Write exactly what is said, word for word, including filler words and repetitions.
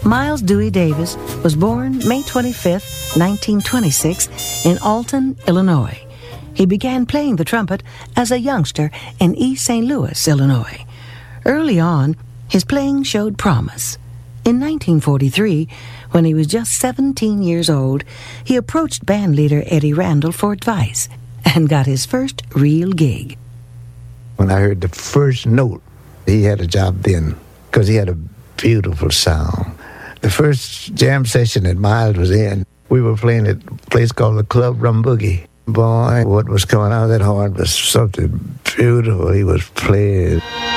Miles Dewey Davis was born May twenty-fifth, nineteen twenty-six, in Alton, Illinois. He began playing the trumpet as a youngster in East Saint Louis, Illinois. Early on, his playing showed promise. In nineteen forty-three, when he was just seventeen years old, he approached bandleader Eddie Randall for advice and got his first real gig. When I heard the first note, he had a job then because he had a beautiful sound. The first jam session that Miles was in, we were playing at a place called the Club Rum Boogie. Boy, what was coming out of that horn was something beautiful he was playing.